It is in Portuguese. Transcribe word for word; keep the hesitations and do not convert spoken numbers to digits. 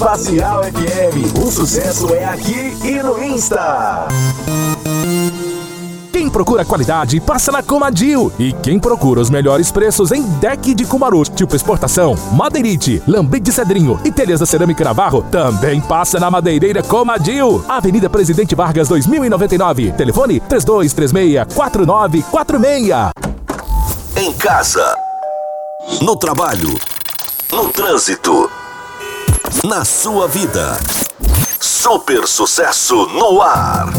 Facial F M, o sucesso é aqui e no Insta. Quem procura qualidade, passa na Comadil. E quem procura os melhores preços em deck de Cumaru, tipo exportação, madeirite, lambrite de cedrinho e telhas da cerâmica Navarro, também passa na Madeireira Comadil. Avenida Presidente Vargas, dois mil e noventa e nove. Telefone três dois três seis, quatro nove quatro seis. Em casa, no trabalho, no trânsito, na sua vida. Super sucesso no ar.